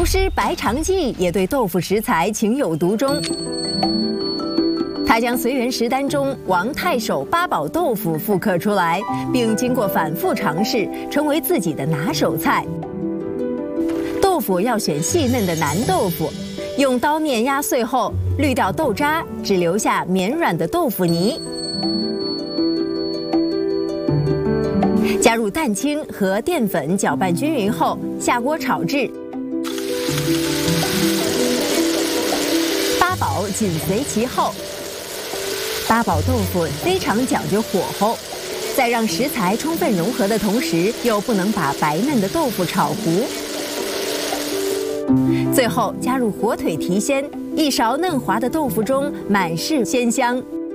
师白长记也对豆腐食材情有独钟。他将随园食单中王太守八宝豆腐复刻出来，并经过反复尝试，成为自己的拿手菜。豆腐要选细嫩的南豆腐，用刀面压碎后滤掉豆渣，只留下绵软的豆腐泥。加入蛋清和淀粉搅拌均匀后，下锅炒制。八宝紧随其后。八宝豆腐非常讲究火候，在让食材充分融合的同时，又不能把白嫩的豆腐炒糊。最后加入火腿提鲜，一勺嫩滑的豆腐中满是鲜香。